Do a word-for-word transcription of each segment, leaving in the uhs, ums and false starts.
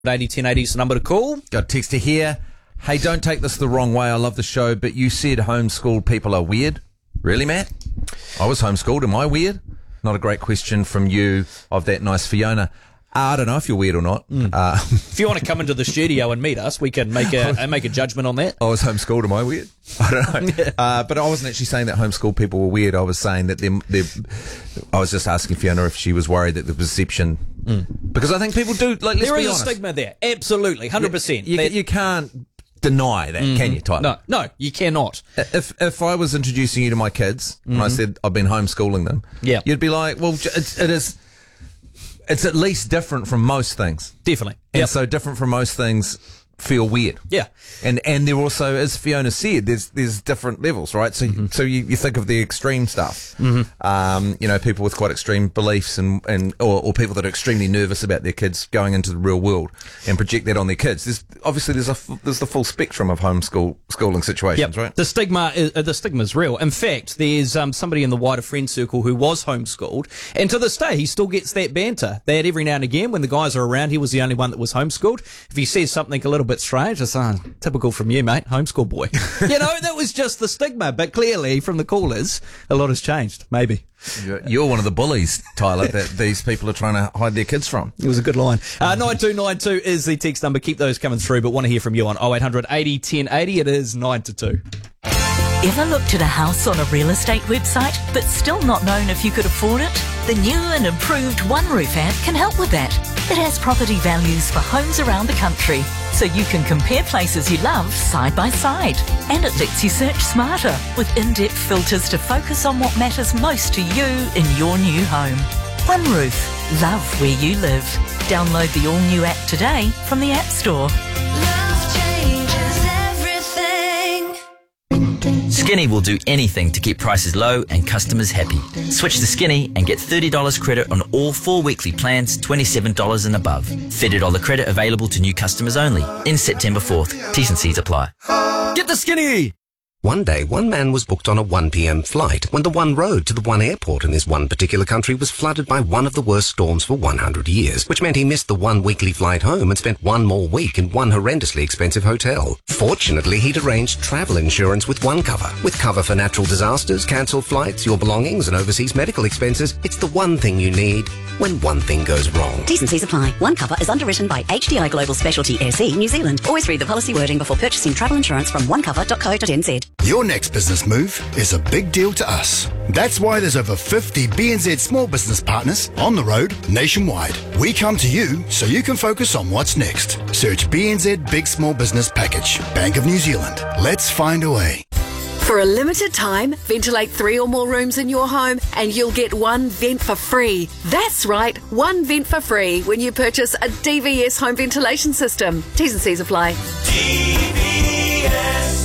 eighty ten eighty is the number to call. Got a text to here. Hey, don't take this the wrong way. I love the show, but you said homeschooled people are weird. Really, Matt? I was homeschooled. Am I weird? Not a great question from you of that nice Fiona. Uh, I don't know if you're weird or not. Mm. Uh, if you want to come into the studio and meet us, we can make a make a judgment on that. I was homeschooled. Am I weird? I don't know. Yeah. Uh, but I wasn't actually saying that homeschooled people were weird. I was saying that they're, they're, I was just asking Fiona if she was worried that the perception... Mm. Because I think people do... Like, let's there be is honest. a stigma there. Absolutely. one hundred percent. You, you, you can't deny that, mm-hmm. can you, Tyler? No, no, you cannot. If if I was introducing you to my kids mm-hmm. and I said I've been homeschooling them, yeah. you'd be like, well, it's, it is... It's at least different from most things. Definitely. And yep. so different from most things feel weird. Yeah. And and there also, as Fiona said, there's there's different levels, right? So mm-hmm. so you, you think of the extreme stuff. Mm-hmm. Um, you know, people with quite extreme beliefs and, and or, or people that are extremely nervous about their kids going into the real world and project that on their kids. There's obviously there's a there's the full spectrum of homeschool schooling situations, yep. right? The stigma is, uh, the stigma is real. In fact, there's um, somebody in the wider friend circle who was homeschooled, and to this day he still gets that banter. That every now and again when the guys are around, he was the only one that was homeschooled. If he says something a little bit strange, it's uh, typical from you, mate, homeschool boy. You know, that was just the stigma, but clearly from the callers, a lot has changed, maybe. You're one of the bullies, Tyler, that these people are trying to hide their kids from. It was a good line. Uh, nine two nine two is the text number. Keep those coming through, but want to hear from you on oh eight hundred eighty ten eighty. It is nine to two. Ever looked at a house on a real estate website, but still not known if you could afford it? The new and improved OneRoof app can help with that. It has property values for homes around the country, so you can compare places you love side by side. And it lets you search smarter with in-depth filters to focus on what matters most to you in your new home. OneRoof. Love where you live. Download the all-new app today from the App Store. Skinny will do anything to keep prices low and customers happy. Switch to Skinny and get thirty dollars credit on all four weekly plans, twenty-seven dollars and above. thirty dollars credit available to new customers only. In September fourth. T's and C's apply. Get the Skinny! One day, one man was booked on a one p.m. flight when the one road to the one airport in this one particular country was flooded by one of the worst storms for one hundred years, which meant he missed the one weekly flight home and spent one more week in one horrendously expensive hotel. Fortunately, he'd arranged travel insurance with OneCover. With cover for natural disasters, cancelled flights, your belongings and overseas medical expenses, it's the one thing you need when one thing goes wrong. T's and C's apply. OneCover is underwritten by H D I Global Specialty S E New Zealand. Always read the policy wording before purchasing travel insurance from one cover dot co dot n z. Your next business move is a big deal to us. That's why there's over fifty B N Z small business partners on the road nationwide. We come to you so you can focus on what's next. Search B N Z Big Small Business Package. Bank of New Zealand. Let's find a way. For a limited time, ventilate three or more rooms in your home and you'll get one vent for free. That's right, one vent for free when you purchase a D V S home ventilation system. T's and C's apply. D V S.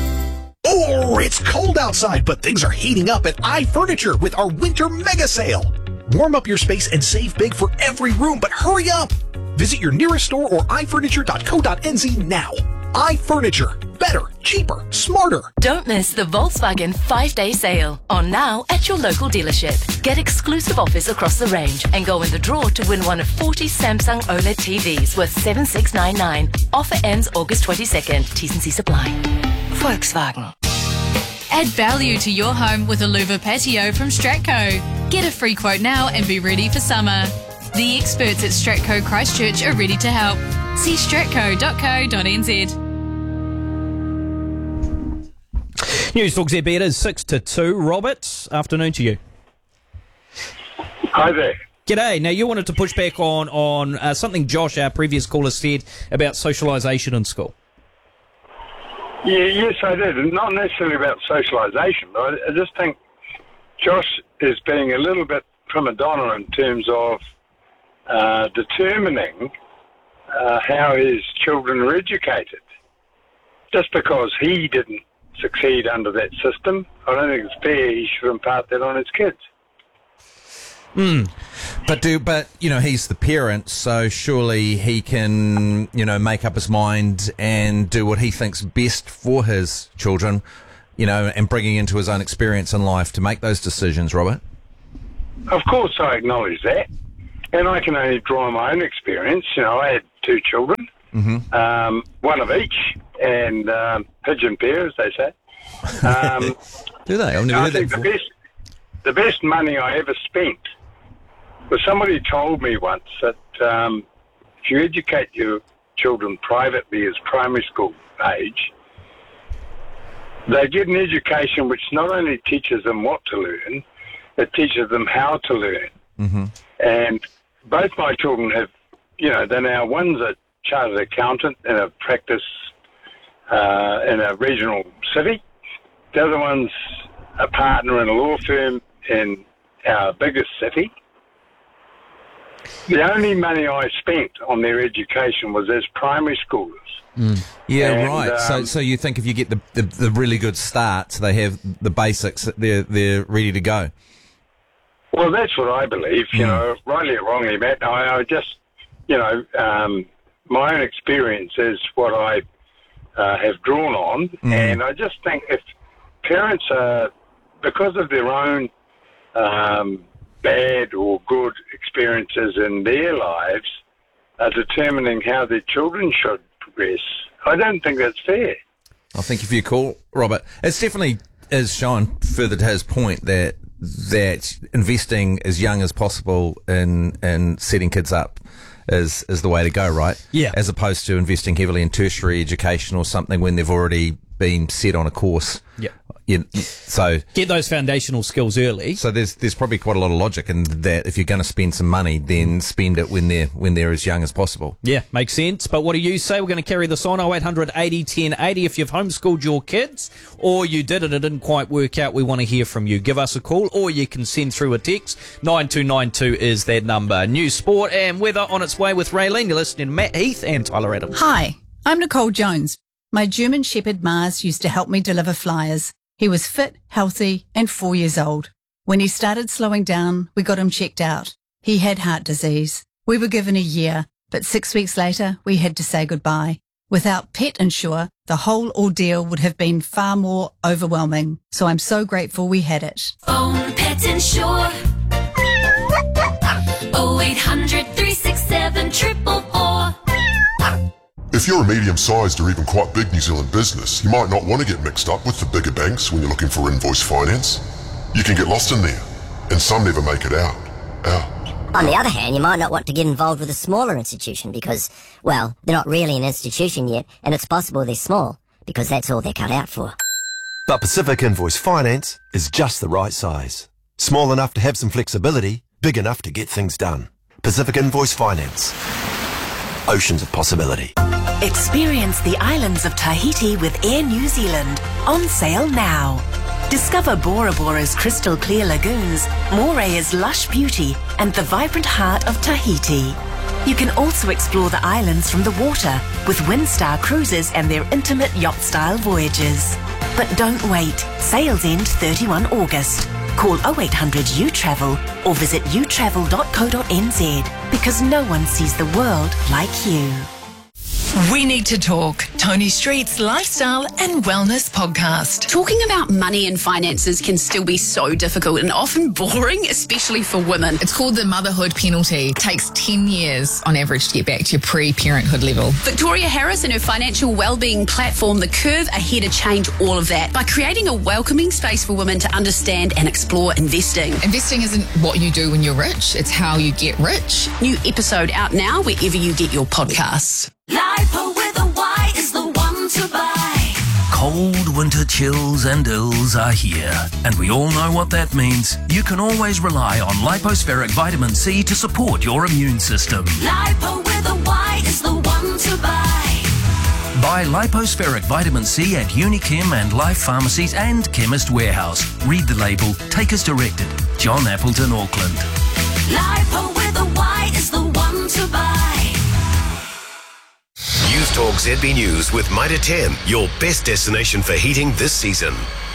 Oh, it's cold outside, but things are heating up at iFurniture with our winter mega sale. Warm up your space and save big for every room, but hurry up. Visit your nearest store or i furniture dot co dot n z now. iFurniture. Better, cheaper, smarter. Don't miss the Volkswagen five-day sale. On now at your local dealership. Get exclusive offers across the range and go in the draw to win one of forty Samsung OLED T Vs worth seven thousand six hundred ninety-nine dollars. Offer ends August twenty-second. T's and C's apply. Volkswagen. Add value to your home with a louver patio from Stratco. Get a free quote now and be ready for summer. The experts at Stratco Christchurch are ready to help. See stratco dot co dot n z. News Talk Z B, it is six to two. Robert, afternoon to you. Hi there. G'day. Now, you wanted to push back on, on uh, something Josh, our previous caller, said about socialisation in school. Yeah, yes, I did. And not necessarily about socialisation, but I, I just think Josh is being a little bit prima donna in terms of uh, determining uh, how his children are educated. Just because he didn't succeed under that system, I don't think it's fair he should impart that on his kids. Mm. But do but you know he's the parent, so surely he can you know make up his mind and do what he thinks best for his children, you know, and bringing into his own experience in life to make those decisions. Robert, of course, I acknowledge that, and I can only draw on my own experience. You know, I had two children, Mm-hmm. um, one of each, and um, pigeon pair, as they say. Um, Do they? I've never I heard that think the before. best, the best money I ever spent was somebody told me once that um, if you educate your children privately as primary school age, they get an education which not only teaches them what to learn, it teaches them how to learn. Mm-hmm. And both my children have, you know, they're now, one's a chartered accountant in a practice uh, in a regional city. The other one's a partner in a law firm in our biggest city. The only money I spent on their education was as primary schoolers. Mm. Yeah, And, right. so, um, so you think if you get the, the, the really good start, they have the basics, they're they're ready to go. Well, that's what I believe. You Mm. know, rightly or wrongly, Matt. I, I just, you know, um, my own experience is what I uh, have drawn on, Mm. and I just think if parents are, because of their own um, bad or good experiences in their lives, are determining how their children should progress, I don't think that's fair. I'll thank you for your call, Robert. It's definitely is shown further to his point that that investing as young as possible in in setting kids up is is the way to go, right? Yeah. As opposed to investing heavily in tertiary education or something when they've already been set on a course. Yeah. You, so Get those foundational skills early. so there's there's probably quite a lot of logic in that. If you're going to spend some money, then spend it when they're when they're as young as possible. Yeah, makes sense. But what do you say? We're going to carry this on. oh eight hundred eighty ten eighty. If you've homeschooled your kids or you did it, it didn't quite work out, we want to hear from you. Give us a call or you can send through a text. nine two nine two is that number. News, sport and weather on its way with Raylene. You're listening to Matt Heath and Tyler Adams. Hi, I'm Nicole Jones. My German Shepherd Mars used to help me deliver flyers. He was fit, healthy, and four years old. When he started slowing down, we got him checked out. He had heart disease. We were given a year, but six weeks later, we had to say goodbye. Without Pet Insure, the whole ordeal would have been far more overwhelming. So I'm so grateful we had it. Phone Pet Insure. oh eight hundred three six seven four four four. If you're a medium-sized or even quite big New Zealand business, you might not want to get mixed up with the bigger banks when you're looking for invoice finance. You can get lost in there, and some never make it out. Out. On the other hand, you might not want to get involved with a smaller institution because, well, they're not really an institution yet, and it's possible they're small, because that's all they're cut out for. But Pacific Invoice Finance is just the right size. Small enough to have some flexibility, big enough to get things done. Pacific Invoice Finance. Oceans of possibility. Experience the islands of Tahiti with Air New Zealand. On sale now. Discover Bora Bora's crystal clear lagoons, Morea's lush beauty, and the vibrant heart of Tahiti. You can also explore the islands from the water with Windstar Cruises and their intimate yacht-style voyages. But don't wait. Sales end thirty-first August. Call oh eight hundred U travel or visit u travel dot co dot n z because no one sees the world like you. We Need to Talk, Tony Street's lifestyle and wellness podcast. Talking about money and finances can still be so difficult and often boring, especially for women. It's called the motherhood penalty. It takes ten years on average to get back to your pre-parenthood level. Victoria Harris and her financial wellbeing platform, The Curve, are here to change all of that by creating a welcoming space for women to understand and explore investing. Investing isn't what you do when you're rich, it's how you get rich. New episode out now wherever you get your podcasts. Lipo with a Y is the one to buy. Cold winter chills and ills are here, and we all know what that means. You can always rely on Lipospheric Vitamin C to support your immune system. Lipo with a Y is the one to buy. Buy Lipospheric Vitamin C at Unichem and Life Pharmacies and Chemist Warehouse. Read the label. Take as directed. John Appleton, Auckland. Lipo with a Y is the one to buy. News Talk Z B News with Mitre ten, your best destination for heating this season.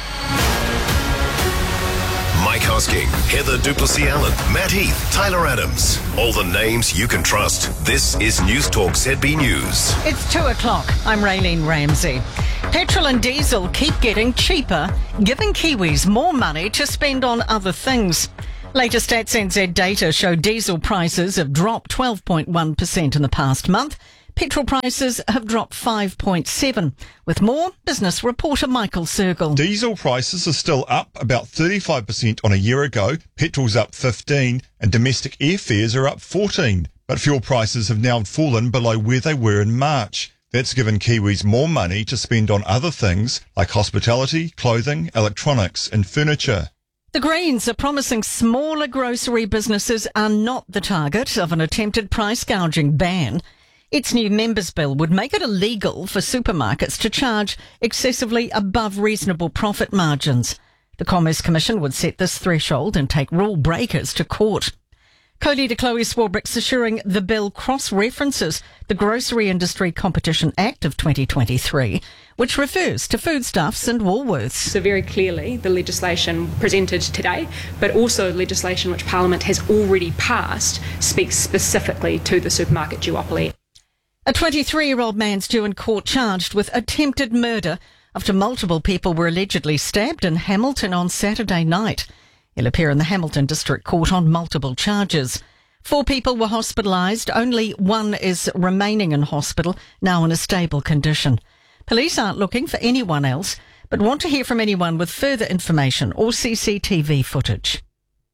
Mike Hosking, Heather Duplessis-Allen, Matt Heath, Tyler Adams. All the names you can trust. This is News Talk Z B News. It's two o'clock. I'm Raylene Ramsey. Petrol and diesel keep getting cheaper, giving Kiwis more money to spend on other things. Latest Stats N Z data show diesel prices have dropped twelve point one percent in the past month. Petrol prices have dropped five point seven percent. With more, business reporter Michael Sergel. Diesel prices are still up about thirty-five percent on a year ago. Petrol's up fifteen percent and domestic airfares are up fourteen percent. But fuel prices have now fallen below where they were in March. That's given Kiwis more money to spend on other things like hospitality, clothing, electronics and furniture. The Greens are promising smaller grocery businesses are not the target of an attempted price gouging ban. Its new members' bill would make it illegal for supermarkets to charge excessively above reasonable profit margins. The Commerce Commission would set this threshold and take rule breakers to court. Co-leader Chloe Swarbrick's assuring the bill cross-references the Grocery Industry Competition Act of twenty twenty-three, which refers to foodstuffs and Woolworths. So very clearly the legislation presented today, but also legislation which Parliament has already passed, speaks specifically to the supermarket duopoly. A twenty-three-year-old man's due in court charged with attempted murder after multiple people were allegedly stabbed in Hamilton on Saturday night. He'll appear in the Hamilton District Court on multiple charges. Four people were hospitalised. Only one is remaining in hospital, now in a stable condition. Police aren't looking for anyone else, but want to hear from anyone with further information or C C T V footage.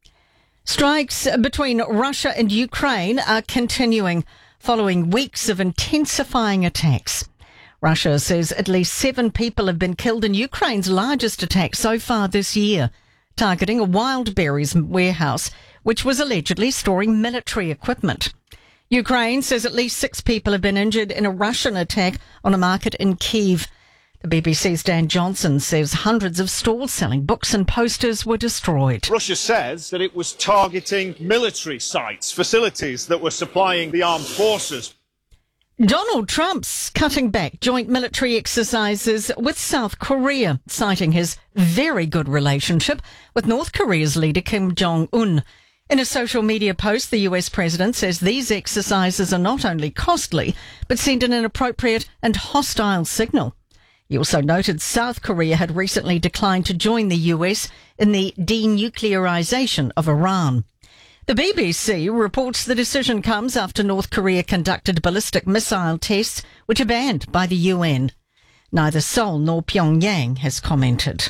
Strikes between Russia and Ukraine are continuing following weeks of intensifying attacks. Russia says at least seven people have been killed in Ukraine's largest attack so far this year, targeting a wild berries warehouse, which was allegedly storing military equipment. Ukraine says at least six people have been injured in a Russian attack on a market in Kyiv. The B B C's Dan Johnson says hundreds of stalls selling books and posters were destroyed. Russia says that it was targeting military sites, facilities that were supplying the armed forces. Donald Trump's cutting back joint military exercises with South Korea, citing his very good relationship with North Korea's leader Kim Jong-un. In a social media post, the U S president says these exercises are not only costly, but send an inappropriate and hostile signal. He also noted South Korea had recently declined to join the U S in the denuclearization of Iran. The B B C reports the decision comes after North Korea conducted ballistic missile tests, which are banned by the U N. Neither Seoul nor Pyongyang has commented.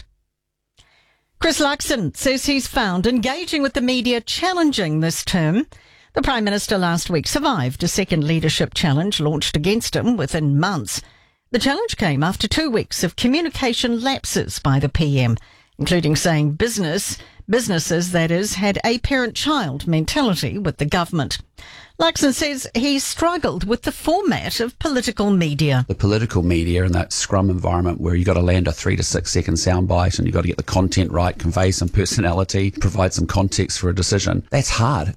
Chris Luxon says he's found engaging with the media challenging this term. The Prime Minister last week survived a second leadership challenge launched against him within months. The challenge came after two weeks of communication lapses by the P M, including saying business, businesses, that is, had a parent-child mentality with the government. Luxon says he struggled with the format of political media. The political media in that scrum environment where you've got to land a three to six second soundbite and you've got to get the content right, convey some personality, provide some context for a decision, that's hard.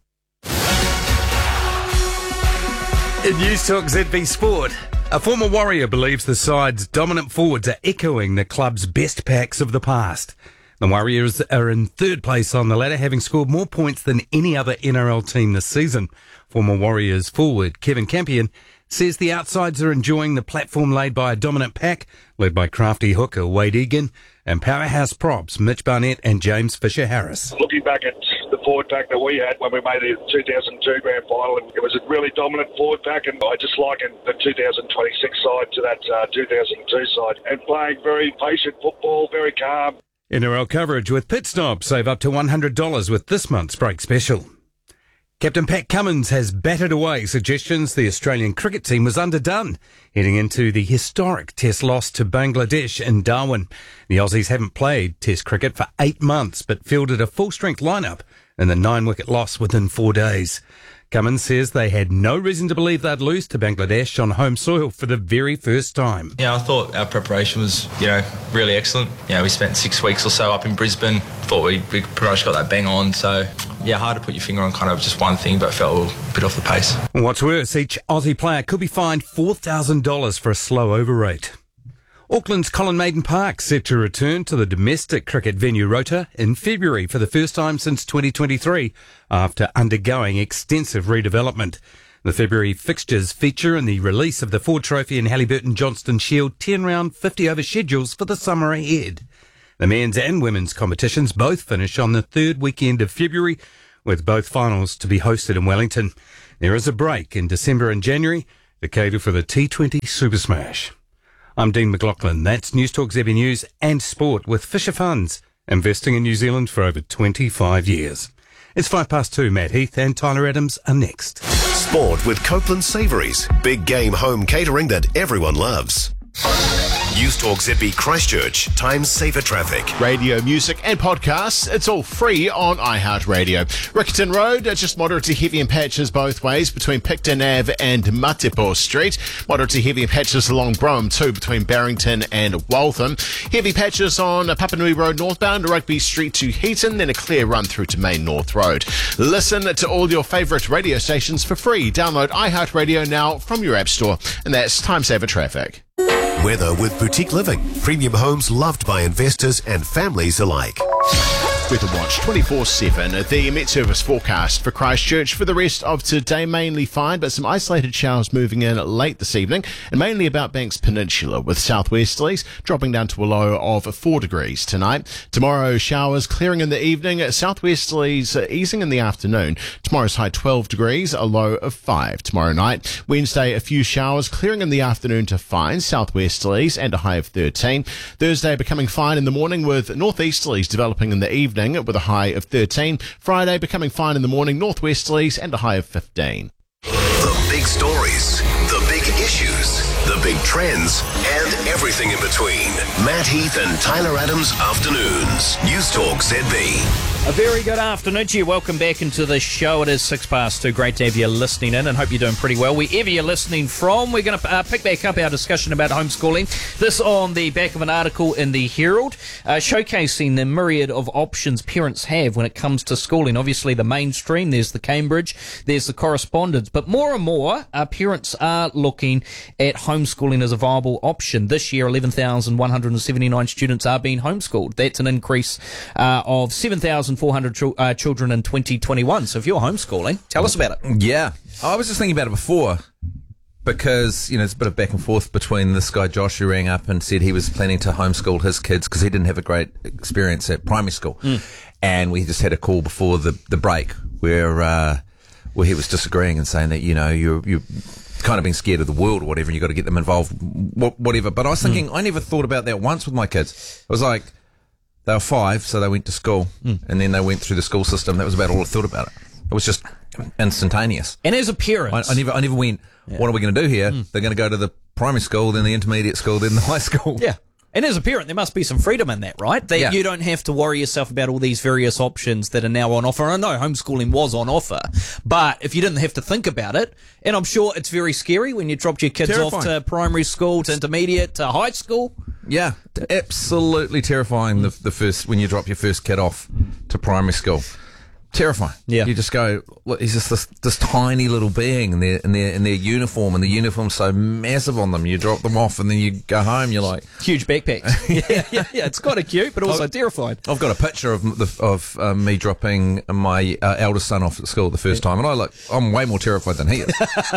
In News Talk Z B Sport, a former Warrior believes the side's dominant forwards are echoing the club's best packs of the past. The Warriors are in third place on the ladder, having scored more points than any other N R L team this season. Former Warriors forward Kevin Campion says the outsides are enjoying the platform laid by a dominant pack, led by crafty hooker Wade Egan and powerhouse props Mitch Barnett and James Fisher-Harris. Looking back at the forward pack that we had when we made the two thousand two grand final, and it was a really dominant forward pack, and I just liken the two thousand twenty-six side to that uh, two thousand two side, and playing very patient football, very calm. N R L coverage with Pit Stop. Save up to one hundred dollars with this month's break special. Captain Pat Cummins has batted away suggestions the Australian cricket team was underdone heading into the historic Test loss to Bangladesh in Darwin. The Aussies haven't played Test cricket for eight months but fielded a full-strength lineup in the nine-wicket loss within four days. Cummins says they had no reason to believe they'd lose to Bangladesh on home soil for the very first time. Yeah, I thought our preparation was, you know, really excellent. You know, we spent six weeks or so up in Brisbane. Thought we, we pretty much got that bang on. So, yeah, hard to put your finger on kind of just one thing, but felt a bit off the pace. What's worse, each Aussie player could be fined four thousand dollars for a slow over rate. Auckland's Colin Maiden Park set to return to the domestic cricket venue rota in February for the first time since twenty twenty-three after undergoing extensive redevelopment. The February fixtures feature in the release of the Ford Trophy and Halliburton Johnston Shield ten round fifty over schedules for the summer ahead. The men's and women's competitions both finish on the third weekend of February, with both finals to be hosted in Wellington. There is a break in December and January to cater for the T twenty Super Smash. I'm Dean McLaughlin. That's News Talk Z B News and Sport with Fisher Funds, investing in New Zealand for over twenty-five years. It's five past two. Matt Heath and Tyler Adams are next. Sport with Copeland Savouries. Big game home catering that everyone loves. News Talk Z B Christchurch. Time saver traffic. Radio, music and podcasts. It's all free on iHeartRadio. Rickerton Road, just moderate to heavy in patches both ways between Picton Ave and Matipo Street. Moderate to heavy in patches along Brougham too between Barrington and Waltham. Heavy patches on Papanui Road northbound, Rugby Street to Heaton, then a clear run through to Main North Road. Listen to all your favourite radio stations for free. Download iHeartRadio now from your app store. And that's Time Saver Traffic. Weather with Boutique Living. Premium homes loved by investors and families alike. Weather Watch twenty-four seven. The Met Service forecast for Christchurch for the rest of today mainly fine, but some isolated showers moving in late this evening and mainly about Banks Peninsula with southwesterlies dropping down to a low of four degrees tonight. Tomorrow showers clearing in the evening, southwesterlies easing in the afternoon. Tomorrow's high twelve degrees, a low of five. Tomorrow night, Wednesday a few showers clearing in the afternoon to fine, southwesterlies and a high of thirteen. Thursday becoming fine in the morning with northeasterlies developing in the evening with a high of thirteen. Friday becoming fine in the morning, northwesterlies and a high of fifteen. The big stories, the big issues, the big trends, and everything in between. Matt Heath and Tyler Adams Afternoons. News Talk Z B. A very good afternoon to you. Welcome back into the show. It is six past two. Great to have you listening in and hope you're doing pretty well. Wherever you're listening from, we're going to uh, pick back up our discussion about homeschooling. This on the back of an article in the Herald, uh, showcasing the myriad of options parents have when it comes to schooling. Obviously the mainstream, there's the Cambridge, there's the correspondence, but more and more uh, parents are looking at homeschooling as a viable option. This year, eleven thousand one hundred seventy-nine students are being homeschooled. That's an increase uh, of seven thousand four hundred ch- uh, children in twenty twenty-one. So if you're homeschooling, tell us about it. Yeah. I was just thinking about it before because, you know, there's a bit of back and forth between this guy, Josh, who rang up and said he was planning to homeschool his kids because he didn't have a great experience at primary school. Mm. And we just had a call before the, the break where, uh, where he was disagreeing and saying that, you know, you're, you're kind of being scared of the world or whatever and you've got to get them involved, whatever. But I was thinking, mm. I never thought about that once with my kids. I was like, they were five, so they went to school, mm. and then they went through the school system. That was about all I thought about it. It was just instantaneous. And as a parent, I, I never, I never went. Yeah. What are we going to do here? Mm. They're going to go to the primary school, then the intermediate school, then the high school. Yeah. And as a parent, there must be some freedom in that, right? That yeah. you don't have to worry yourself about all these various options that are now on offer. And I know homeschooling was on offer, but if you didn't have to think about it, and I'm sure it's very scary when you dropped your kids terrifying. off to primary school, to intermediate, to high school. Yeah, absolutely terrifying. The, the first when you drop your first kid off to primary school, terrifying. Yeah, you just go, look, he's just this this tiny little being in their in their in their uniform, and the uniform's so massive on them. You drop them off, and then you go home. You're like huge backpacks. yeah, yeah, yeah. It's kind of cute, but also I've, terrifying. I've got a picture of the, of uh, me dropping my uh, eldest son off at school the first time, and I look, I'm way more terrified than he is.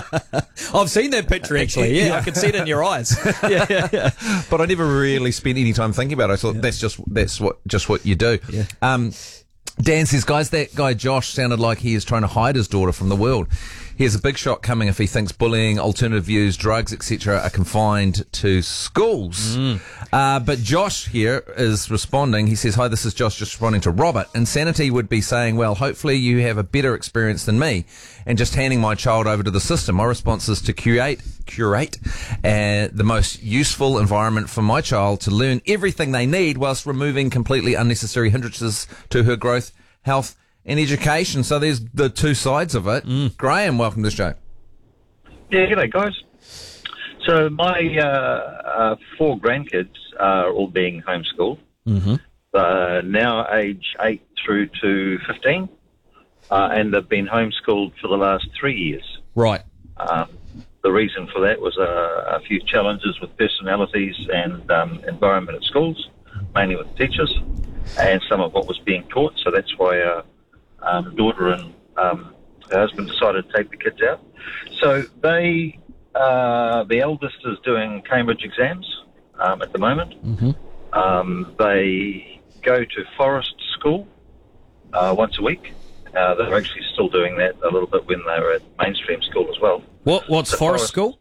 I've seen that picture actually. Yeah, yeah. I can see it in your eyes. yeah, yeah, yeah. But I never really spent any time thinking about it. I thought yeah. that's just that's what just what you do. Yeah. Um, Dan says, guys, that guy Josh sounded like he is trying to hide his daughter from the world. He has a big shot coming if he thinks bullying, alternative views, drugs, et cetera are confined to schools. Mm. Uh, but Josh here is responding. He says, hi, this is Josh just responding to Robert. Insanity would be saying, well, hopefully you have a better experience than me and just handing my child over to the system. My response is to curate, curate uh, the most useful environment for my child to learn everything they need whilst removing completely unnecessary hindrances to her growth, health, and education. So there's the two sides of it. Mm. Graham, welcome to the show. Yeah, g'day guys. So my uh, uh, four grandkids are all being homeschooled. Mm-hmm. Uh, now age eight through to fifteen, uh, and they've been homeschooled for the last three years. Right. Um, the reason for that was a, a few challenges with personalities and um, environment at schools, mainly with teachers, and some of what was being taught. So that's why uh, um, daughter and um, her husband decided to take the kids out. So they, uh, the eldest is doing Cambridge exams um, at the moment. Mm-hmm. Um, they go to Forest School uh, once a week. Uh, they're actually still doing that a little bit when they were at mainstream school as well. What What's So Forest School?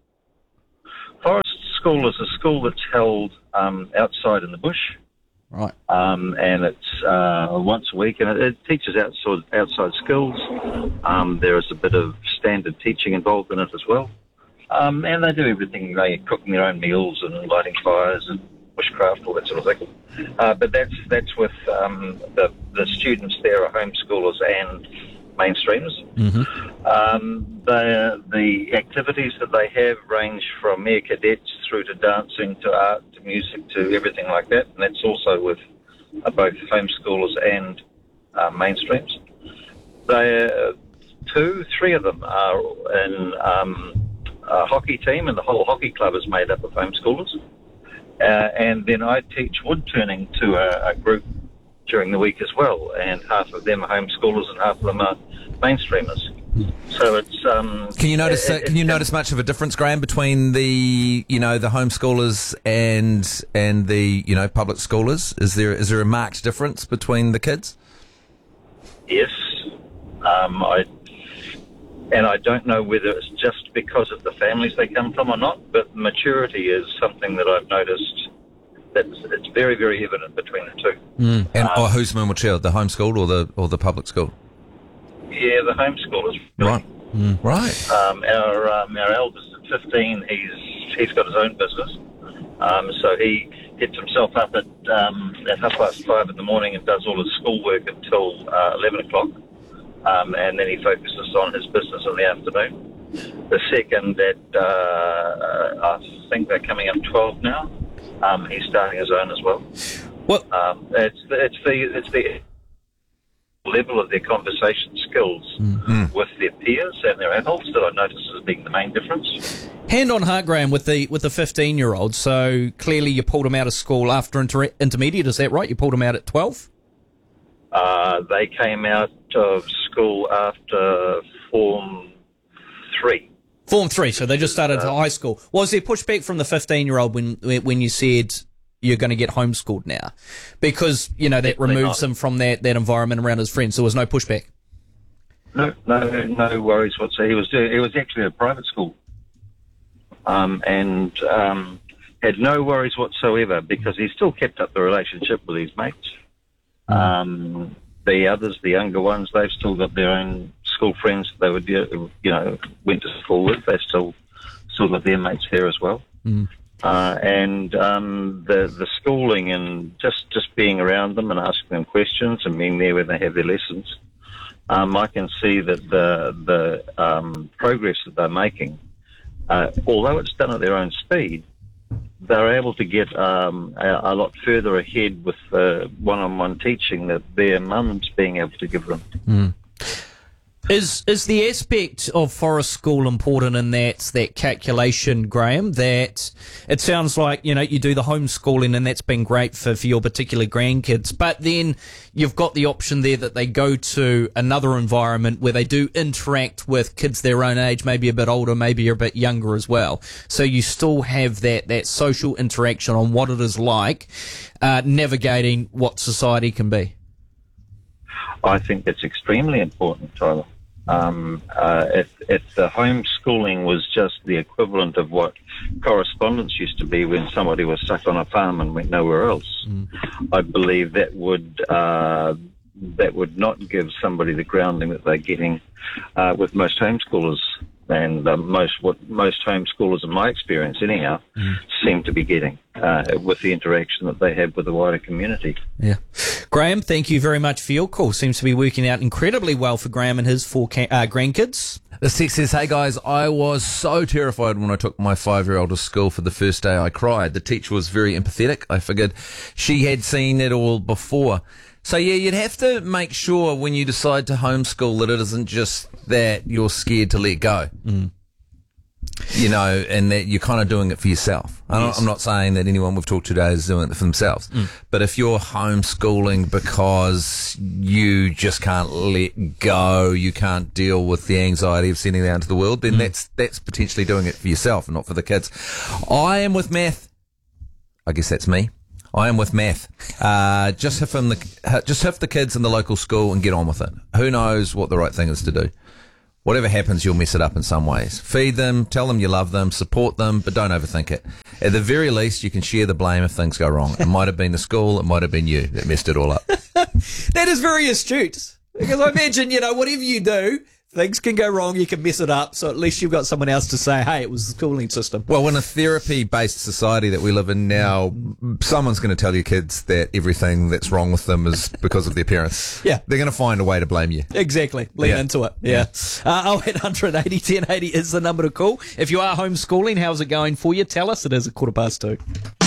Forest School is a school that's held um, outside in the bush. Right. Um, and it's uh, once a week, and it, it teaches outside, outside skills. Um, there is a bit of standard teaching involved in it as well. Um, and they do everything, they cooking their own meals and lighting fires and bushcraft, all that sort of thing. Uh, but that's that's with um, the, the students there are homeschoolers and mainstreams. Mm-hmm. Um, the, the activities that they have range from mere cadets through to dancing, to art, to music, to everything like that. And that's also with uh, both homeschoolers and uh, mainstreams. They, uh, two, three of them are in um, a hockey team, and the whole hockey club is made up of homeschoolers. Uh, and then I teach wood turning to a, a group during the week as well, and half of them are homeschoolers and half of them are mainstreamers. So it's um. Can you notice? It, uh, can you notice much of a difference, Graham, between the you know the homeschoolers and and the you know public schoolers? Is there is there a marked difference between the kids? Yes, um, I and I don't know whether it's just because of the families they come from or not, but maturity is something that I've noticed. That's it's very very evident between the two. Mm. And Um, oh, who's more mature, the homeschooled or the or the public school? Yeah, the homeschoolers. Right. Mm. Right. Um, our um, our eldest at fifteen, he's he's got his own business, um, so he gets himself up at um, at half past five in the morning and does all his schoolwork until uh, eleven o'clock, um, and then he focuses on his business in the afternoon. The second, at uh, I think they're coming up twelve now. Um, he's starting his own as well. What? Um, it's the, it's the it's the level of their conversation skills Mm-hmm. with their peers and their adults that I notice as being the main difference. Hand on heart, Graham, with the with the fifteen year old. So clearly, you pulled him out of school after inter- intermediate. Is that right? You pulled him out at twelve. Uh, they came out of school after Form three. Form three, so they just started Uh, high school. Was there pushback from the fifteen-year-old when when you said you're going to get homeschooled now? Because, you know, that Definitely removes not. him from that, that environment around his friends. There was no pushback. No, no, no worries whatsoever. He was doing, it was actually a private school, um, and um, had no worries whatsoever because he still kept up the relationship with his mates. Um, the others, the younger ones, they've still got their own school friends they would, you know, went to school with. They've still still got their mates there as well. Mm. Uh, and um, the the schooling and just, just being around them and asking them questions and being there when they have their lessons, um, I can see that the the um, progress that they're making, uh, although it's done at their own speed, they're able to get um, a, a lot further ahead with the one-on-one teaching that their mum's being able to give them. Mm. Is is the aspect of Forest School important in that that calculation, Graham? That it sounds like, you know, you do the homeschooling and that's been great for, for your particular grandkids, but then you've got the option there that they go to another environment where they do interact with kids their own age, maybe a bit older, maybe a bit younger as well. So you still have that, that social interaction on what it is like uh, navigating what society can be. I think that's extremely important, Tyler. Um, uh, if, if the homeschooling was just the equivalent of what correspondence used to be when somebody was stuck on a farm and went nowhere else, mm. I believe that would uh, that would not give somebody the grounding that they're getting uh, with most homeschoolers. And uh, most what most homeschoolers, in my experience anyhow, mm. seem to be getting uh, with the interaction that they have with the wider community. Yeah. Graham, thank you very much for your call. Seems to be working out incredibly well for Graham and his four ca- uh, grandkids. The text says, hey guys, I was so terrified when I took my five-year-old to school for the first day. I cried. The teacher was very empathetic. I figured she had seen it all before. So yeah, you'd have to make sure when you decide to homeschool that it isn't just that you're scared to let go. Mm. You know, and that you're kind of doing it for yourself. I'm, Yes. not, I'm not saying that anyone we've talked to today is doing it for themselves. Mm. But if you're homeschooling because you just can't let go, you can't deal with the anxiety of sending it out into the world, then Mm. that's that's potentially doing it for yourself and not for the kids. I am with Math. I guess that's me. I am with math. Uh, just hit them the, just hit the kids in the local school and get on with it. Who knows what the right thing is to do? Whatever happens, you'll mess it up in some ways. Feed them, tell them you love them, support them, but don't overthink it. At the very least, you can share the blame if things go wrong. It might have been the school, it might have been you that messed it all up. That is very astute. Because I imagine, you know, whatever you do, things can go wrong, you can mess it up, so at least you've got someone else to say, hey, it was the schooling system. Well, in a therapy-based society that we live in now, someone's going to tell your kids that everything that's wrong with them is because of their parents. Yeah. They're going to find a way to blame you. Exactly. Lean Yeah. into it. Yeah. Uh, oh eight hundred eighty ten eighty is the number to call. If you are homeschooling, how's it going for you? Tell us. It is a quarter past two.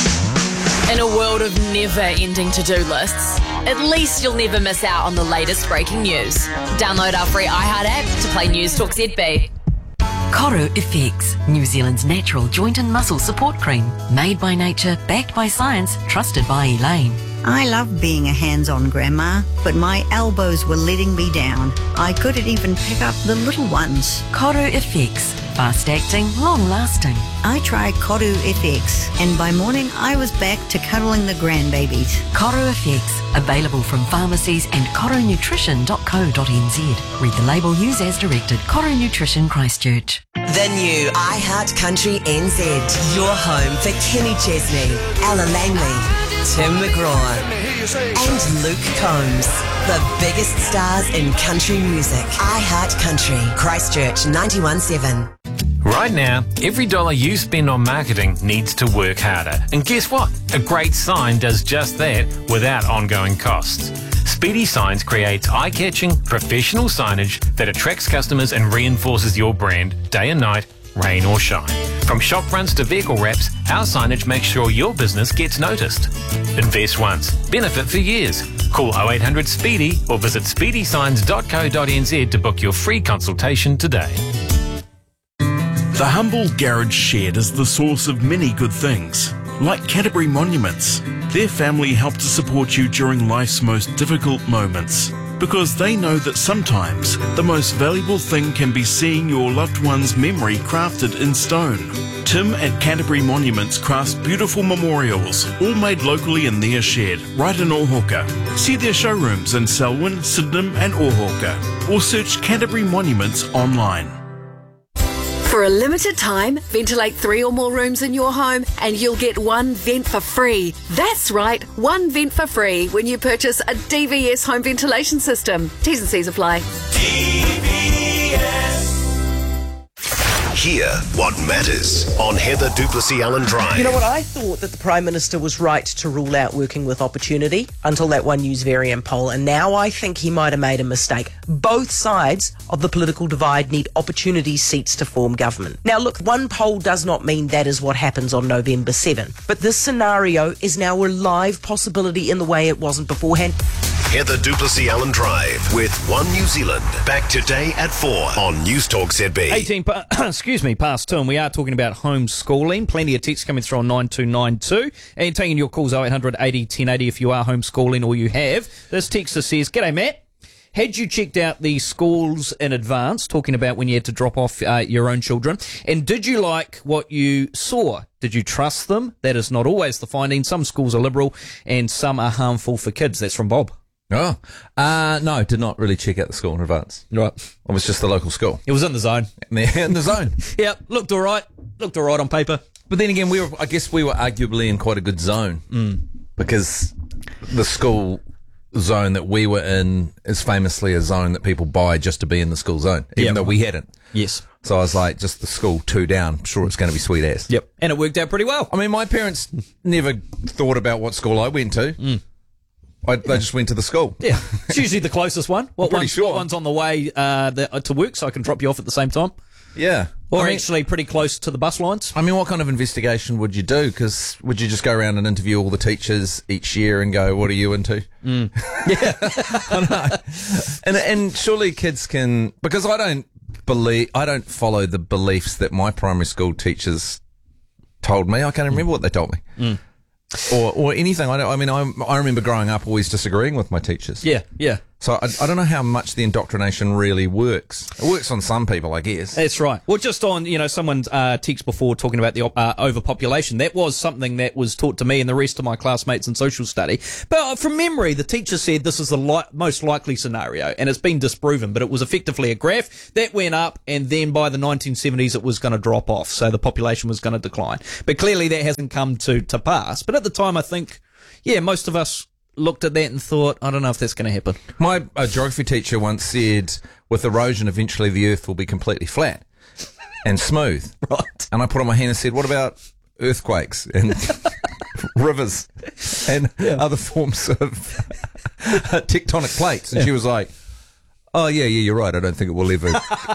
In a world of never-ending to-do lists, at least you'll never miss out on the latest breaking news. Download our free iHeart app to play News Talk Z B. Koru F X, New Zealand's natural joint and muscle support cream. Made by nature, backed by science, trusted by Elaine. I love being a hands-on grandma, but my elbows were letting me down. I couldn't even pick up the little ones. Koru F X, fast-acting, long-lasting. I tried Koru F X, and by morning I was back to cuddling the grandbabies. Koru F X, available from pharmacies and koru nutrition dot co dot n z. Read the label, use as directed. Koru Nutrition Christchurch. The new iHeart Country N Z. Your home for Kenny Chesney, Ella Langley, Tim McGraw, and Luke Combs. The biggest stars in country music. iHeart Country, Christchurch ninety-one seven. Right now, every dollar you spend on marketing needs to work harder. And guess what? A great sign does just that without ongoing costs. Speedy Signs creates eye-catching, professional signage that attracts customers and reinforces your brand day and night, rain or shine. From shop fronts to vehicle wraps, our signage makes sure your business gets noticed. Invest once, benefit for years. Call oh eight hundred SPEEDY or visit speedy signs dot co dot n z to book your free consultation today. The humble garage shed is the source of many good things, like Canterbury Monuments. Their family help to support you during life's most difficult moments, because they know that sometimes the most valuable thing can be seeing your loved one's memory crafted in stone. Tim at Canterbury Monuments crafts beautiful memorials, all made locally in their shed, right in Ōhauka. See their showrooms in Selwyn, Sydenham and Ōhauka, or search Canterbury Monuments online. For a limited time, ventilate three or more rooms in your home and you'll get one vent for free. That's right, one vent for free when you purchase a D V S home ventilation system. T's and C's apply. D V S. Hear what matters on Heather Duplessis Allen Drive. You know what? I thought that the Prime Minister was right to rule out working with opportunity until that One News variant poll, and now I think he might have made a mistake. Both sides of the political divide need opportunity seats to form government. Now, look, one poll does not mean that is what happens on November seventh, but this scenario is now a live possibility in the way it wasn't beforehand. Heather Duplessis Allen Drive with One New Zealand. Back today at four on News Talk Z B. eighteen, pa- excuse me, past two, and we are talking about homeschooling. Plenty of texts coming through on nine two nine two, and taking your calls oh eight hundred eighty ten eighty if you are homeschooling or you have. This texter says, "G'day, Matt. Had you checked out the schools in advance, talking about when you had to drop off uh, your own children, and did you like what you saw? Did you trust them? That is not always the finding. Some schools are liberal and some are harmful for kids." That's from Bob. Oh, uh, no, did not really check out the school in advance. Right. It was just the local school. It was in the zone. In the zone. Yeah, looked all right. Looked all right on paper. But then again, we were, I guess we were arguably in quite a good zone mm. because the school zone that we were in is famously a zone that people buy just to be in the school zone, even yep. though we hadn't. Yes. So I was like, just the school two down, I'm sure it's going to be sweet ass. Yep. And it worked out pretty well. I mean, my parents never thought about what school I went to. Mm. I, they just went to the school. Yeah, it's usually the closest one. What, pretty one's, sure. what one's on the way uh, the, uh, to work so I can drop you off at the same time? Yeah. Or I mean, actually pretty close to the bus lines. I mean, what kind of investigation would you do? Because would you just go around and interview all the teachers each year and go, what are you into? Mm. Yeah. I know. And, and surely kids can, because I don't believe, I don't follow the beliefs that my primary school teachers told me. I can't remember mm. what they told me. Mm. Or, or anything. I, don't, I mean, I, I remember growing up always disagreeing with my teachers. Yeah, yeah. So I, I don't know how much the indoctrination really works. It works on some people, I guess. That's right. Well, just on, you know, someone uh, text before talking about the uh, overpopulation. That was something that was taught to me and the rest of my classmates in social study. But uh, from memory, the teacher said this is the li- most likely scenario, and it's been disproven. But it was effectively a graph that went up, and then by the nineteen seventies, it was going to drop off. So the population was going to decline. But clearly, that hasn't come to to pass. But at the time, I think, yeah, most of us looked at that and thought, I don't know if that's going to happen. My uh, geography teacher once said, with erosion, eventually the earth will be completely flat and smooth. Right. And I put on my hand and said, what about earthquakes and rivers and yeah. other forms of tectonic plates? And yeah. she was like, oh, yeah, yeah, you're right. I don't think it will ever...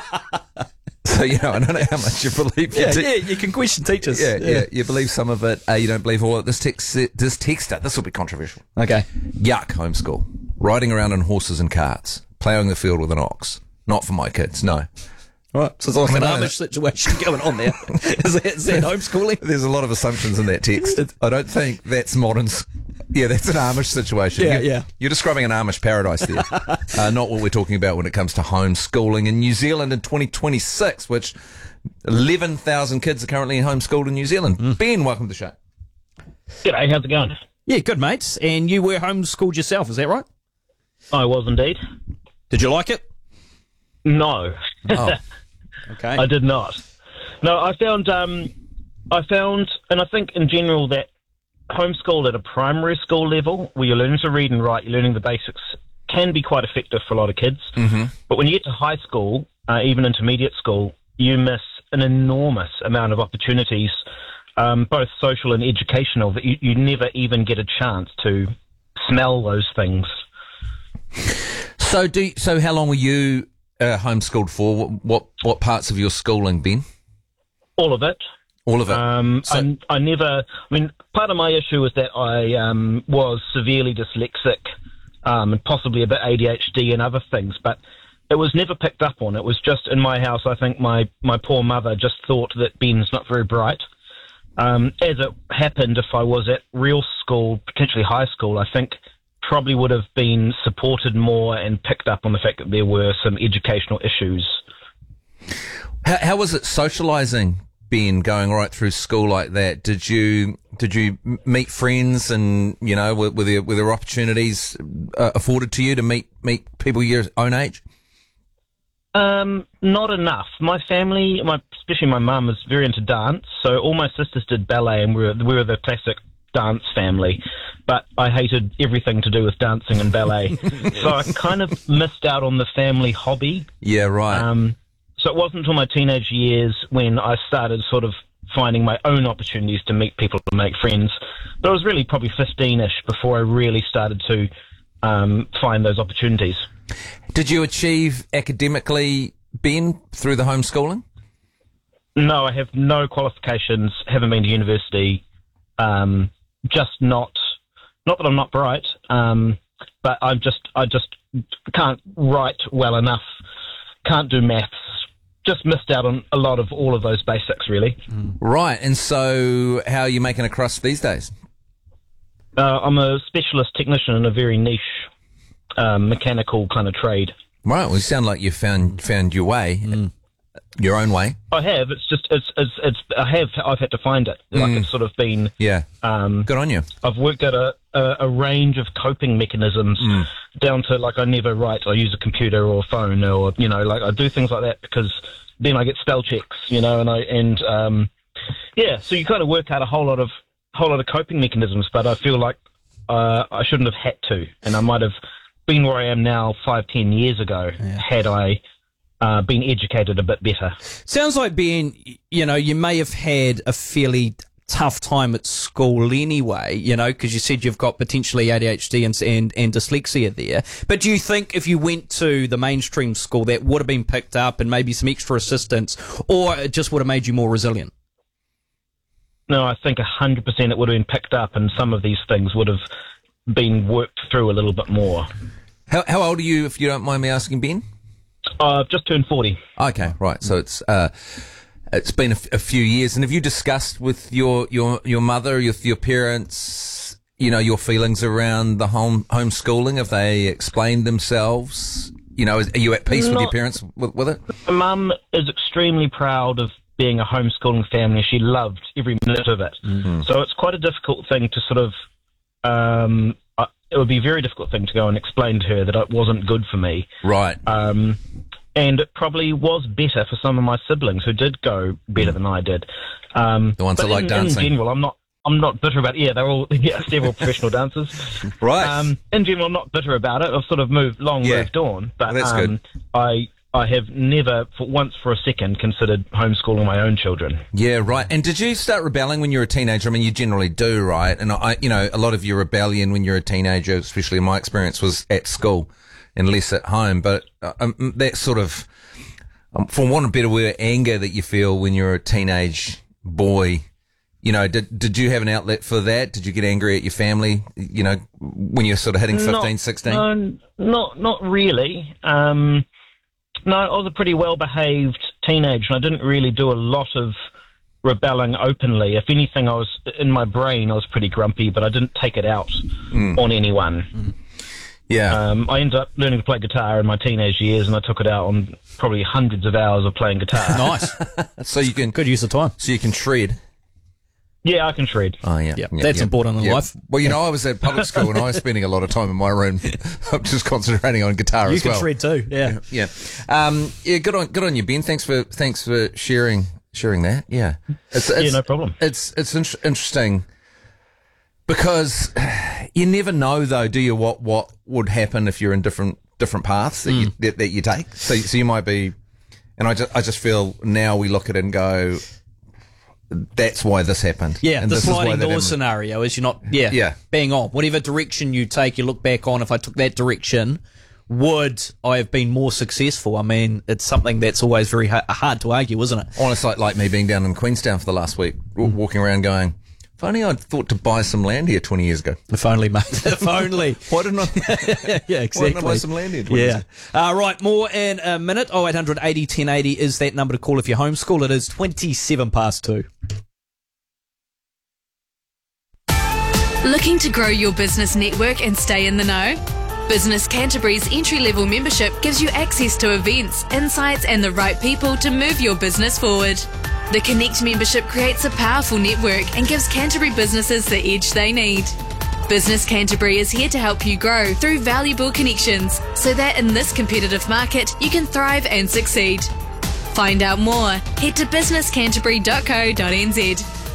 So, you know, I don't know how much you believe. Yeah, te- yeah, you can question teachers. Yeah, yeah, yeah. you believe some of it. Uh, you don't believe all of it. This, text, this texter, this will be controversial. Okay. Yuck, homeschool. Riding around in horses and carts. Ploughing the field with an ox. Not for my kids, no. Right. So it's like I mean, an Amish situation going on there. Is that, is that homeschooling? There's a lot of assumptions in that text. I don't think that's modern... Yeah, that's an Amish situation. Yeah, you're, yeah. You're describing an Amish paradise there. uh, not what we're talking about when it comes to homeschooling in New Zealand in twenty twenty-six, which eleven thousand kids are currently homeschooled in New Zealand. Mm. Ben, welcome to the show. G'day, how's it going? Yeah, good, mates. And you were homeschooled yourself, is that right? I was indeed. Did you like it? No. Oh, okay. I did not. No, I found, um, I found, and I think in general that homeschool at a primary school level, where you're learning to read and write, you're learning the basics, can be quite effective for a lot of kids. Mm-hmm. But when you get to high school, uh, even intermediate school, you miss an enormous amount of opportunities, um, both social and educational, that you, you never even get a chance to smell those things. So, do so. How long were you uh, homeschooled for? What, what what parts of your schooling, Ben? All of it. All of it. Um, so, I, I never. I mean, part of my issue was that I um, was severely dyslexic, um, and possibly a bit A D H D and other things, but it was never picked up on. It was just in my house. I think my my poor mother just thought that Ben's not very bright. Um, as it happened, if I was at real school, potentially high school, I think probably would have been supported more and picked up on the fact that there were some educational issues. How, how was it socialising, Ben, going right through school like that? Did you did you meet friends, and you know, were, were there were there opportunities uh, afforded to you to meet meet people your own age? Um, not enough. My family, my especially my mum, is very into dance, so all my sisters did ballet, and we were we were the classic dance family. But I hated everything to do with dancing and ballet, so I kind of missed out on the family hobby. Yeah, right. Um, so it wasn't until my teenage years when I started sort of finding my own opportunities to meet people, to make friends. But I was really probably fifteen-ish before I really started to um, find those opportunities. Did you achieve academically, Ben, through the homeschooling? No, I have no qualifications, haven't been to university, um, just not, not that I'm not bright, um, but I'm just, I just can't write well enough, can't do maths, just missed out on a lot of all of those basics, really. Mm. Right, and so how are you making a crust these days? Uh, I'm a specialist technician in a very niche um, mechanical kind of trade. Right, well, you sound like you found found your way, mm. your own way. I have. It's just it's it's it's. I have. I've had to find it. Like Mm. it's sort of been. Yeah. Um, Good on you. I've worked out a, a, a range of coping mechanisms Mm. down to like I never write. I use a computer or a phone, or you know, like I do things like that because then I get spell checks, you know, and I and um, yeah. So you kind of work out a whole lot of whole lot of coping mechanisms, but I feel like uh, I shouldn't have had to, and I might have been where I am now five, ten years ago had I uh, been educated a bit better. Sounds like, Ben, you know, you may have had a fairly tough time at school anyway, you know, because you said you've got potentially A D H D and, and, and dyslexia there. But do you think if you went to the mainstream school that would have been picked up and maybe some extra assistance, or it just would have made you more resilient? No, I think one hundred percent it would have been picked up and some of these things would have been worked through a little bit more. How, how old are you, if you don't mind me asking, Ben? Uh, I've just turned forty. Okay, right. So it's uh, it's been a, f- a few years. And have you discussed with your, your, your mother, your, your parents, you know, your feelings around the home homeschooling? Have they explained themselves? You know, are you at peace with Not- your parents with, with it? My mum is extremely proud of being a homeschooling family. She loved every minute of it. Mm-hmm. So it's quite a difficult thing to sort of, um, uh, it would be a very difficult thing to go and explain to her that it wasn't good for me. Right. Um, and it probably was better for some of my siblings who did go better than I did. Um, The ones but that like in, dancing. In general, I'm not. I'm not bitter about it. Yeah, they're all yeah, several professional dancers. Right. Um, in general, I'm not bitter about it. I've sort of moved, long Yeah. moved on. But Well, that's um, good. I I have never, for once for a second, considered homeschooling my own children. Yeah, right. And did you start rebelling when you were a teenager? I mean, you generally do, right? And I, you know, a lot of your rebellion when you're a teenager, especially in my experience, was at school and less at home. But uh, um, that sort of, um, for want of a better word, anger that you feel when you're a teenage boy. You know, did did you have an outlet for that? Did you get angry at your family, you know, when you're sort of hitting fifteen, Not- sixteen? No, not not really. Um, no, I was a pretty well-behaved teenager, and I didn't really do a lot of rebelling openly. If anything, I was in my brain, I was pretty grumpy, but I didn't take it out Mm. on anyone. Yeah. Um, I ended up learning to play guitar in my teenage years, and I took it out on probably hundreds of hours of playing guitar. Nice. So you can good use of time. So you can shred. Yeah, I can shred. Oh, yeah. Yeah, that's important in life. Well, you know, I was at public school and I was spending a lot of time in my room. I'm just concentrating on guitar You as can well. shred too, yeah. Yeah. Um, yeah, good on, good on you, Ben. Thanks for, thanks for sharing, sharing that. Yeah. It's, it's, Yeah, no problem. It's, it's in- interesting because you never know though, do you, what, what would happen if you're in different, different paths that you, that, that you take? So, so you might be, and I just, I just feel now we look at it and go, that's why this happened. Yeah, and the this is why sliding that door happened. scenario is you're not, yeah, Yeah. bang on. Whatever direction you take, you look back on, if I took that direction, would I have been more successful? I mean, it's something that's always very ha- hard to argue, isn't it? Honestly, like, like me being down in Queenstown for the last week, w- walking around going, if only I'd thought to buy some land here twenty years ago. If only, mate. If only. Why didn't I? Yeah, Why exactly. didn't I buy some land here twenty Yeah. years ago? Uh, right, more in a minute. oh eight hundred eighty ten eighty is that number to call if you homeschool. It is twenty-seven past two. Looking to grow your business network and stay in the know? Business Canterbury's entry-level membership gives you access to events, insights and the right people to move your business forward. The Connect membership creates a powerful network and gives Canterbury businesses the edge they need. Business Canterbury is here to help you grow through valuable connections so that in this competitive market you can thrive and succeed. Find out more, head to business canterbury dot co dot n z.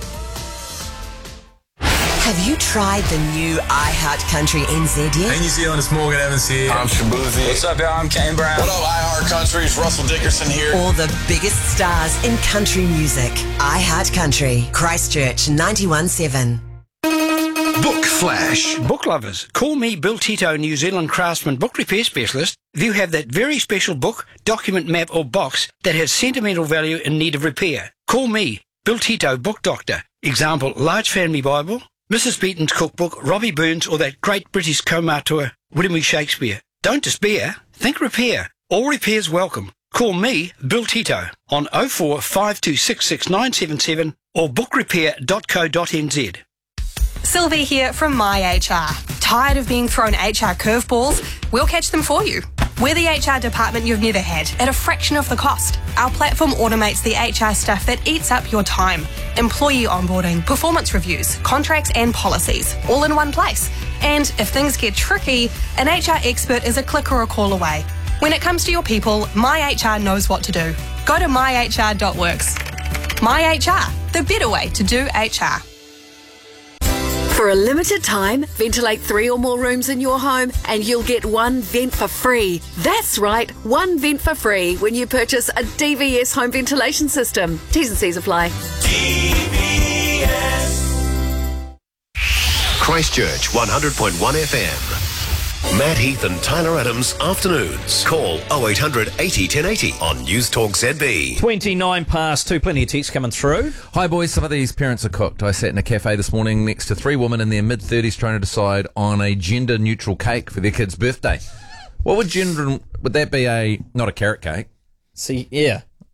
Have you tried the new iHeart Country N Z yet? Hey New Zealand, it's Morgan Evans here. I'm Shabuzi. What's up, y'all? I'm Kane Brown. What up, iHeart Country? It's Russell Dickerson here. All the biggest stars in country music. iHeart Country, Christchurch ninety-one seven. Book Flash. Book lovers, call me Bill Tito, New Zealand Craftsman Book Repair Specialist. If you have that very special book, document, map or box that has sentimental value in need of repair, call me, Bill Tito, Book Doctor. Example, Large Family Bible, Missus Beaton's Cookbook, Robbie Burns or that great British co-auteur, William E. Shakespeare. Don't despair, think repair. All repairs welcome. Call me, Bill Tito, on oh four five two six six nine seven seven or book repair dot co dot n z. Sylvie here from My H R. Tired of being thrown H R curveballs? We'll catch them for you. We're the H R department you've never had at a fraction of the cost. Our platform automates the H R stuff that eats up your time. Employee onboarding, performance reviews, contracts and policies, all in one place. And if things get tricky, an H R expert is a click or a call away. When it comes to your people, My H R knows what to do. Go to my h r dot works. My H R, the better way to do H R. For a limited time, ventilate three or more rooms in your home and you'll get one vent for free. That's right, one vent for free when you purchase a D V S home ventilation system. T's and C's apply. D V S. Christchurch one hundred point one F M. Matt Heath and Tyler Adams afternoons. Call oh eight hundred eighty ten eighty on News Talk Z B. twenty-nine past two. Plenty of texts coming through. Hi boys, some of these parents are cooked. I sat in a cafe this morning next to three women in their mid-thirties trying to decide on a gender-neutral cake for their kid's birthday. What would gender, would that be a, not a carrot cake? See, yeah.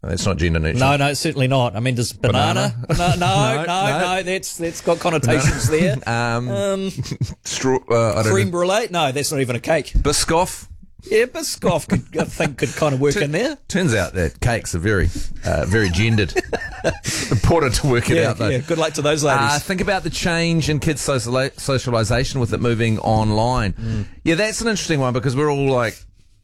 It's not gender neutral. No, no, it's certainly not. I mean, does banana? Banana? No, no, No, no, no, no. That's that's got connotations there. Um, Um, straw. Uh, I don't creme know. brulee? No, that's not even a cake. Biscoff. Yeah, Biscoff could, I think could kind of work in there. Turns out that cakes are very, uh, very gendered. Important to work it Yeah, out, though. yeah. Good luck to those ladies. Uh, think about the change in kids' sociali- socialisation with it moving online. Mm. Yeah, that's an interesting one because we're all like,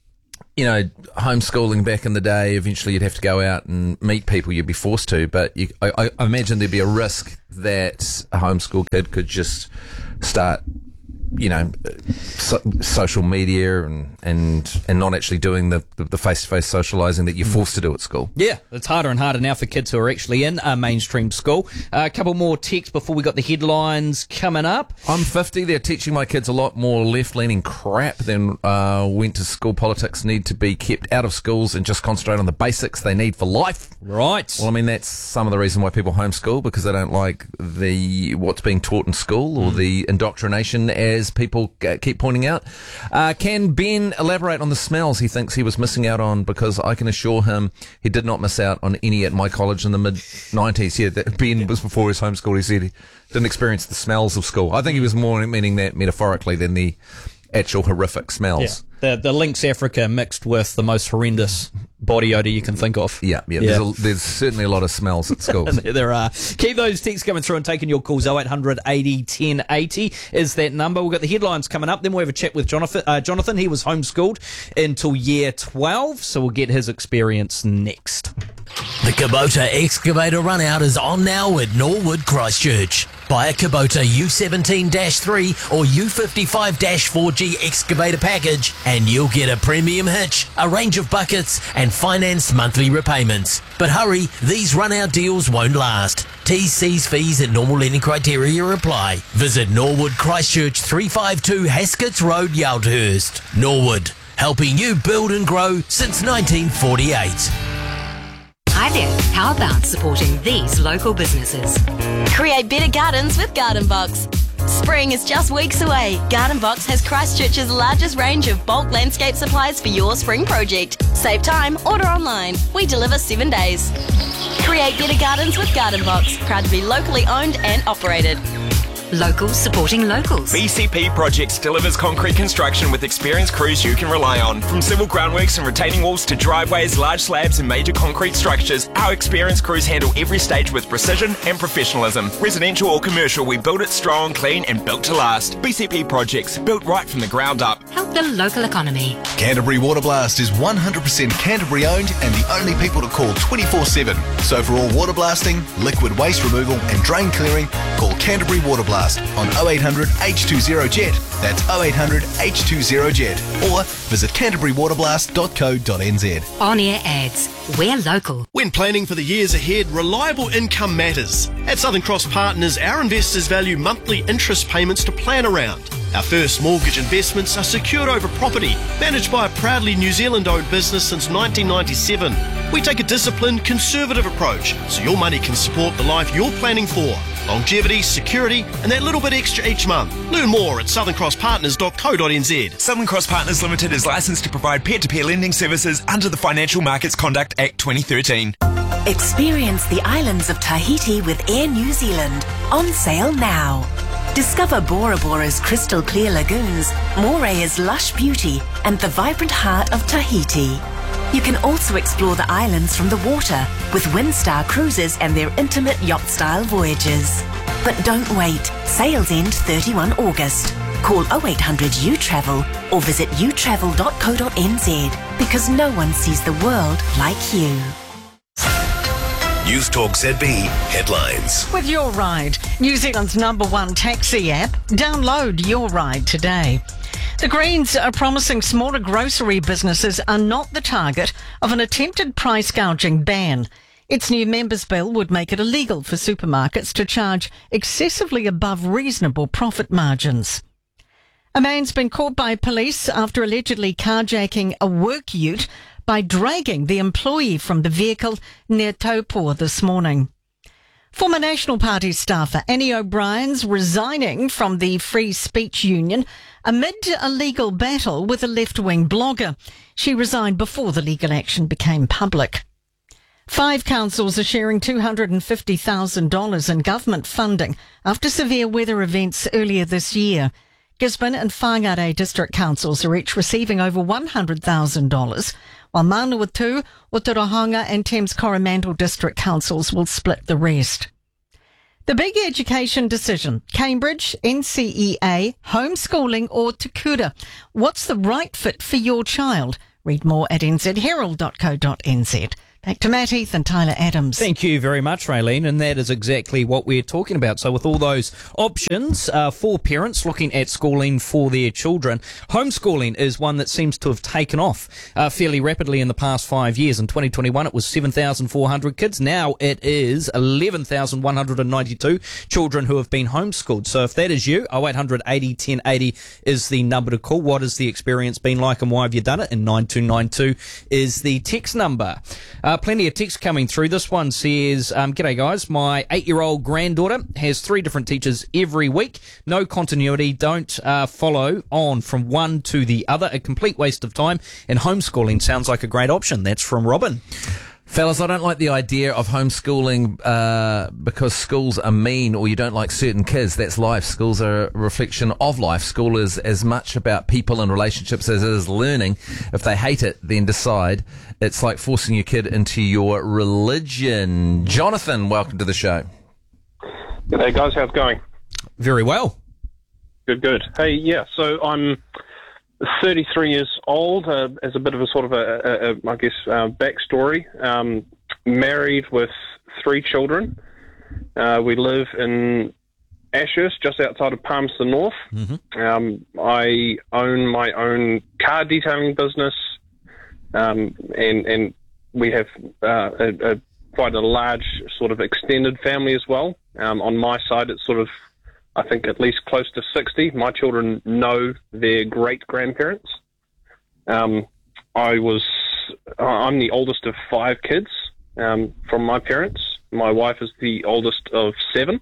you know, homeschooling back in the day. Eventually, you'd have to go out and meet people. You'd be forced to, but you, I, I imagine there'd be a risk that a homeschool kid could just start, you know, so, social media and, and and not actually doing the the face to face socialising that you're forced to do at school. Yeah, it's harder and harder now for kids who are actually in a mainstream school. Uh, a couple more texts before we got the headlines coming up. I'm fifty. They're teaching my kids a lot more left-leaning crap than uh, went to school. Politics need to be kept out of schools and just concentrate on the basics they need for life. Right. Well, I mean, that's some of the reason why people homeschool, because they don't like the what's being taught in school or the indoctrination, as people uh, keep pointing out. Uh, can Ben elaborate on the smells he thinks he was missing out on? Because I can assure him he did not miss out on any at my college in the mid nineties. Yeah, that Ben was before his homeschool. He said he didn't experience the smells of school. I think he was more meaning that metaphorically than the actual horrific smells. Yeah. The, the Lynx Africa mixed with the most horrendous body odour you can think of. Yeah, yeah. Yeah. There's, a, there's certainly a lot of smells at school. There are. Keep those texts coming through and taking your calls. oh eight hundred eighty ten eighty is that number. We've got the headlines coming up. Then we'll have a chat with Jonathan. Uh, Jonathan, he was homeschooled until year twelve, so we'll get his experience next. The Kubota Excavator Runout is on now at Norwood Christchurch. Buy a Kubota U seventeen dash three or U fifty-five dash four G excavator package and you'll get a premium hitch, a range of buckets and financed monthly repayments. But hurry, these run-out deals won't last. T's, C's, fees and normal lending criteria apply. Visit Norwood Christchurch, three fifty-two Haskets Road, Yaldhurst. Norwood, helping you build and grow since nineteen forty-eight. Hi there. How about supporting these local businesses? Create better gardens with Garden Box. Spring is just weeks away. Garden Box has Christchurch's largest range of bulk landscape supplies for your spring project. Save time, order online. We deliver seven days. Create better gardens with Garden Box. Proud to be locally owned and operated. Locals supporting locals. B C P Projects delivers concrete construction with experienced crews you can rely on. From civil groundworks and retaining walls to driveways, large slabs and major concrete structures, our experienced crews handle every stage with precision and professionalism. Residential or commercial, we build it strong, clean and built to last. B C P Projects, built right from the ground up. Help the local economy. Canterbury Water Blast is one hundred percent Canterbury owned and the only people to call twenty-four seven. So for all water blasting, liquid waste removal and drain clearing, call Canterbury Water Blast on oh eight hundred H two zero jet. That's oh eight hundred H two zero jet. Or visit canterbury water blast dot co dot n z. On-air ads. We're local. When planning for the years ahead, reliable income matters. At Southern Cross Partners, our investors value monthly interest payments to plan around. Our first mortgage investments are secured over property, managed by a proudly New Zealand-owned business since nineteen ninety-seven. We take a disciplined, conservative approach, so your money can support the life you're planning for. Longevity, security, and that little bit extra each month. Learn more at southern cross partners dot co dot n z. Southern Cross Partners Limited is licensed to provide peer-to-peer lending services under the Financial Markets Conduct Act twenty thirteen. Experience the islands of Tahiti with Air New Zealand. On sale now. Discover Bora Bora's crystal clear lagoons, Morea's lush beauty, and the vibrant heart of Tahiti. You can also explore the islands from the water with Windstar Cruises and their intimate yacht-style voyages. But don't wait. Sales end thirty-first of August. Call oh eight hundred U travel or visit u travel dot co dot n z because no one sees the world like you. News Talk Z B headlines. With Your Ride, New Zealand's number one taxi app, download Your Ride today. The Greens are promising smaller grocery businesses are not the target of an attempted price gouging ban. Its new members' bill would make it illegal for supermarkets to charge excessively above reasonable profit margins. A man's been caught by police after allegedly carjacking a work ute by dragging the employee from the vehicle near Taupō this morning. Former National Party staffer Annie O'Brien's resigning from the Free Speech Union amid a legal battle with a left-wing blogger. She resigned before the legal action became public. Five councils are sharing two hundred fifty thousand dollars in government funding after severe weather events earlier this year. Gisborne and Whangarei district councils are each receiving over one hundred thousand dollars, while Manawatu, Otorohanga and Thames Coromandel district councils will split the rest. The big education decision: Cambridge, N C E A, homeschooling or Te Kura. What's the right fit for your child? Read more at n z herald dot co dot n z. Back to Matt Heath and Tyler Adams. Thank you very much, Raylene, and that is exactly what we're talking about. So with all those options uh, for parents looking at schooling for their children, homeschooling is one that seems to have taken off uh, fairly rapidly in the past five years. In twenty twenty-one, it was seven thousand four hundred kids. Now it is eleven thousand one hundred ninety-two children who have been homeschooled. So if that is you, oh eight hundred eighty ten eighty is the number to call. What has the experience been like and why have you done it? And nine two nine two is the text number. Uh, plenty of text coming through. This one says, um, g'day guys, my eight-year-old granddaughter has three different teachers every week. No continuity, don't uh, follow on from one to the other. A complete waste of time, and homeschooling sounds like a great option. That's from Robin. Fellas, I don't like the idea of homeschooling uh, because schools are mean or you don't like certain kids. That's life. Schools are a reflection of life. School is as much about people and relationships as it is learning. If they hate it, then decide. It's like forcing your kid into your religion. Jonathan, welcome to the show. G'day guys, how's it going? Very well. Good, good. Hey, yeah, so I'm thirty-three years old, uh, as a bit of a sort of a, a, a I guess, uh, backstory. Um, married with three children. Uh, we live in Ashurst, just outside of Palmerston North. Mm-hmm. Um, I own my own car detailing business, um, and and we have uh, a, a quite a large sort of extended family as well. Um, on my side, it's sort of, I think, at least close to sixty. My children know their great-grandparents. Um, I was, I'm the oldest of five kids um, from my parents. My wife is the oldest of seven.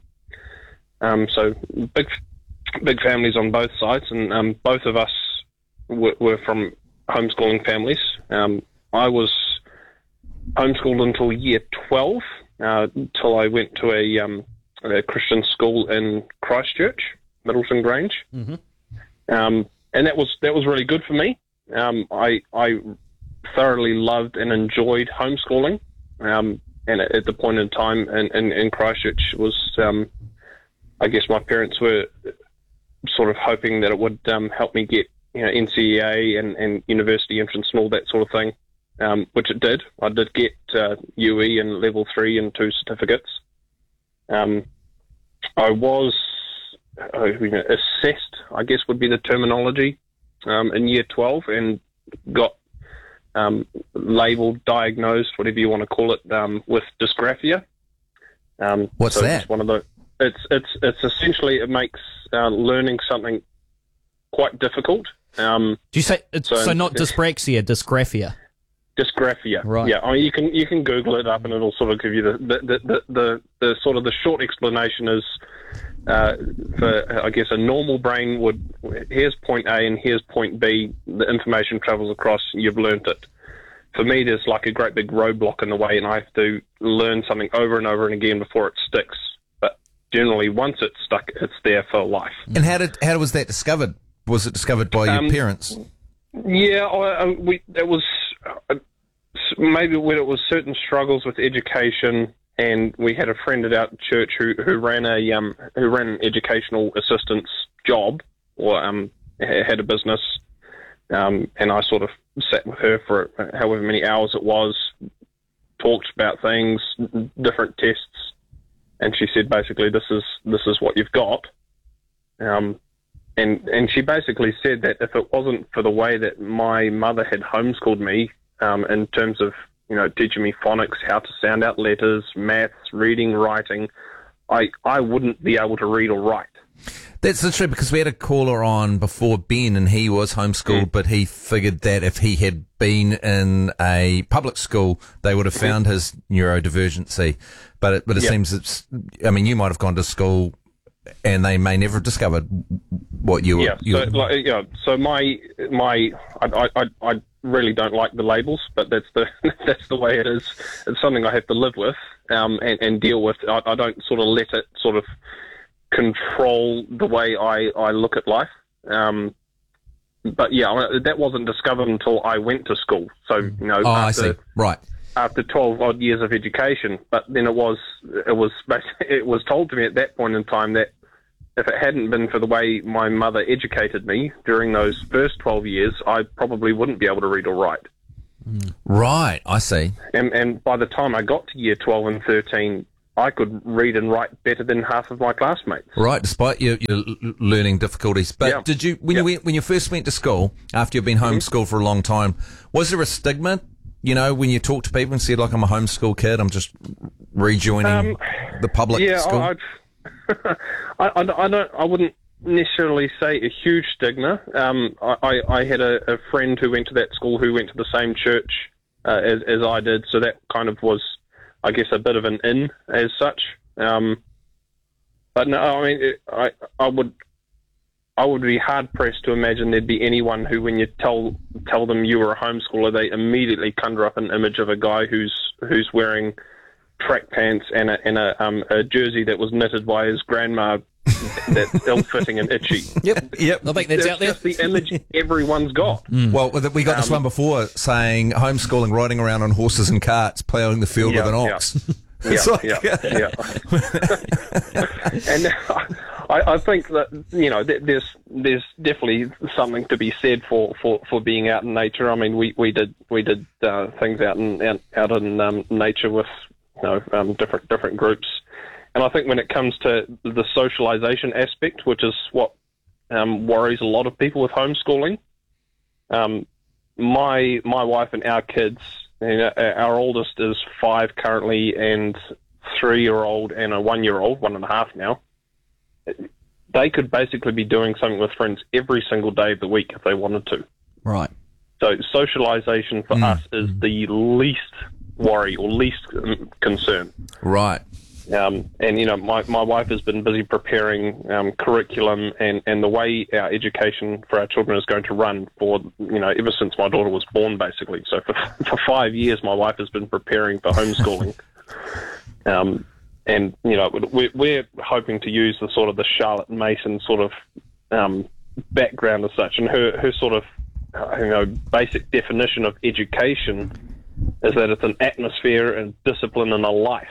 Um, so big, big families on both sides, and um, both of us were, were from homeschooling families. Um, I was homeschooled until year twelve, uh, until I went to a... Um, a Christian school in Christchurch, Middleton Grange, mm-hmm. um, and that was that was really good for me. Um, I I thoroughly loved and enjoyed homeschooling, um, and at, at the point in time in, in, in Christchurch was, um, I guess my parents were sort of hoping that it would um, help me get, you know, N C E A and, and university entrance and all that sort of thing, um, which it did. I did get uh, U E and level three and two certificates. Um, I was uh, you know, assessed, I guess would be the terminology, um, in year twelve, and got um, labelled, diagnosed, whatever you want to call it, um, with dysgraphia. Um, What's so that? It's one of the. It's it's it's essentially it makes uh, learning something quite difficult. Um, Do you say it's, so, so not dyspraxia, dysgraphia? Dysgraphia, right? Yeah, I mean, you can you can Google it up, and it'll sort of give you the the the, the, the, the sort of the short explanation is, uh, for I guess a normal brain would, here's point A and here's point B, the information travels across, you've learnt it. For me, there's like a great big roadblock in the way, and I have to learn something over and over and again before it sticks. But generally, once it's stuck, it's there for life. And how did how was that discovered? Was it discovered by your Um, parents? Yeah, I, I, we, it was uh, maybe when it was certain struggles with education, and we had a friend at our church who, who ran a um, who ran an educational assistance job, or um, had a business, um, and I sort of sat with her for however many hours it was, talked about things, different tests, and she said basically this is this is what you've got. Um, And and she basically said that if it wasn't for the way that my mother had homeschooled me, um, in terms of, you know, teaching me phonics, how to sound out letters, maths, reading, writing, I I wouldn't be able to read or write. That's literally because we had a caller on before, Ben, and he was homeschooled, mm. but he figured that if he had been in a public school, they would have found his neurodivergency. But it, but it yep. seems it's, I mean, you might have gone to school and they may never have discovered what you were. Yeah. You so, like, yeah. So my my I, I I really don't like the labels, but that's the that's the way it is. It's something I have to live with um, and, and deal with. I, I don't sort of let it sort of control the way I, I look at life. Um, but yeah, that wasn't discovered until I went to school. So, you know, Oh, after, I see. Right. after twelve odd years of education. But then it was it was it was told to me at that point in time that if it hadn't been for the way my mother educated me during those first twelve years, I probably wouldn't be able to read or write. Right, I see. And, and by the time I got to year twelve and thirteen, I could read and write better than half of my classmates. Right, despite your, your l- learning difficulties. But Yeah. did you when you went, when you first went to school, after you've been Mm-hmm. homeschooled for a long time, was there a stigma? You know, when you talk to people and said, like, I'm a homeschool kid, I'm just rejoining Um, the public yeah, school? I'd, I, I, I don't. I wouldn't necessarily say a huge stigma. Um, I, I, I had a, a friend who went to that school who went to the same church uh, as, as I did, so that kind of was, I guess, a bit of an in as such. Um, but no, I mean, it, I, I would, I would be hard pressed to imagine there'd be anyone who, when you tell tell them you were a homeschooler, they immediately conjure up an image of a guy who's who's wearing track pants and a, and a, um, a jersey that was knitted by his grandma that's ill-fitting and itchy. Yep, yep. I think that's out there. Just the image everyone's got. Well, we got this Um, one before saying homeschooling, riding around on horses and carts, ploughing the field Yeah, with an yeah. ox. Yeah, It's like- yeah, yeah. And I, I think that, you know, th- there's there's definitely something to be said for, for, for being out in nature. I mean, we, we did we did uh, things out in out, out in um, nature with, you know, um, different different groups. And I think when it comes to the socialization aspect, which is what um, worries a lot of people with homeschooling, um, my my wife and our kids, you know, our oldest is five currently, and three-year-old and a one-year-old, one and a half now. They could basically be doing something with friends every single day of the week if they wanted to. Right. So socialization for us is the least worry or least um, concern. Right. Um, and, you know, my, my wife has been busy preparing um, curriculum and, and the way our education for our children is going to run for, you know, ever since my daughter was born, basically. So for, for five years, my wife has been preparing for homeschooling. um, and, you know, we're, we're hoping to use the sort of the Charlotte Mason sort of um, background as such. And her, her sort of, uh, you know, basic definition of education is that it's an atmosphere and discipline and a life.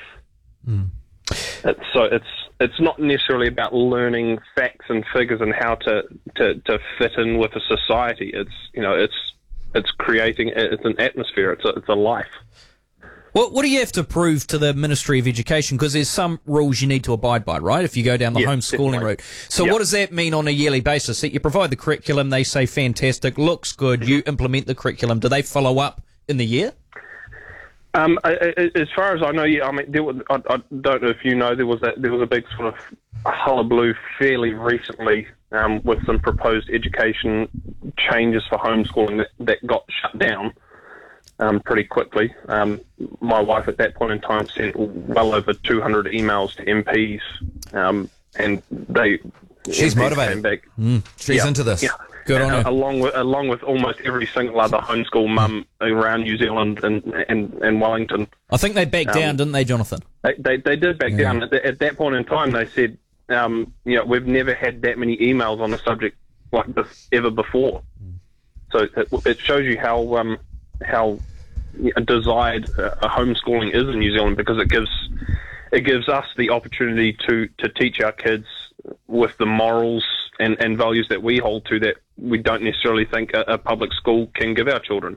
It's, so it's it's not necessarily about learning facts and figures and how to, to, to fit in with a society. It's you know it's it's creating it's an atmosphere. It's a, it's a life. What, what do you have to prove to the Ministry of Education? Because there's some rules you need to abide by, right? If you go down the Yes, homeschooling definitely. route. So Yep. what does that mean on a yearly basis? That you provide the curriculum, they say fantastic, looks good, you implement the curriculum. Do they follow up in the year? Um, I- I- as far as I know, yeah. I mean, there was, I, I don't know if you know, there was a, there was a big sort of hullabaloo fairly recently um, with some proposed education changes for homeschooling that, that got shut down um, pretty quickly. Um, my wife at that point in time sent well over two hundred emails to M Ps, um, and they She's M Ps motivated. came back. Mm, she's Yeah, into this. yeah. Good on Uh, her. Along with along with almost every single other homeschool mum around New Zealand and and, and Wellington. I think they backed Um, down, didn't they, Jonathan? They they, they did back down. At, the, at that point in time, they said, um, you know, we've never had that many emails on a subject like this ever before. So it, it shows you how um, how desired uh, homeschooling is in New Zealand, because it gives it gives us the opportunity to, to teach our kids with the morals and, and values that we hold to that we don't necessarily think a, a public school can give our children.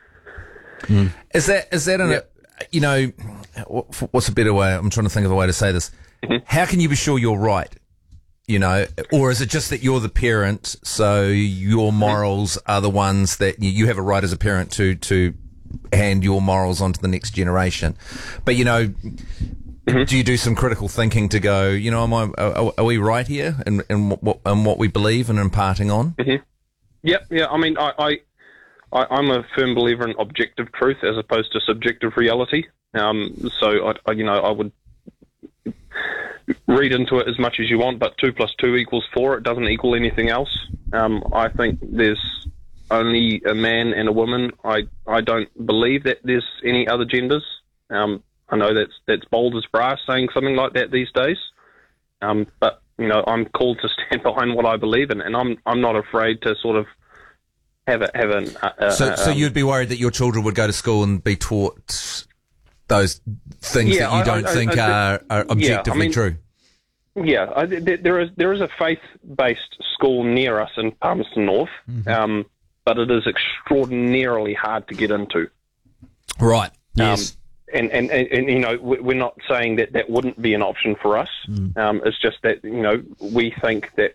Is that is that an, you know, what- what's a better way? I'm trying to think of a way to say this. How can you be sure you're right? You know, or is it just that you're the parent, so your morals are the ones that you, you have a right as a parent to to hand your morals on to the next generation? But you know, do you do some critical thinking to go, you know, am I, are, are we right here in, in what in what we believe and imparting on? Mm-hmm. Yep, yeah. I mean, I, I, I, I'm a firm believer in objective truth as opposed to subjective reality. Um, so, I, I, you know, I would read into it as much as you want, but two plus two equals four. It doesn't equal anything else. Um, I think there's only a man and a woman. I, I don't believe that there's any other genders. Um, I know that's that's bold as brass saying something like that these days. Um, but you know, I'm called to stand behind what I believe in, and I'm I'm not afraid to sort of have a have an. Uh, so, uh, so um, you'd be worried that your children would go to school and be taught those things Yeah, that you I- don't I- think I- are, are yeah, I objectively mean- true. Yeah, I, th- there is there is a faith-based school near us in Palmerston North, Mm-hmm. um, but it is extraordinarily hard to get into. Right. Yes. Um, and, and, and, and, you know, we- we're not saying that that wouldn't be an option for us. Mm. Um, it's just that, you know, we think that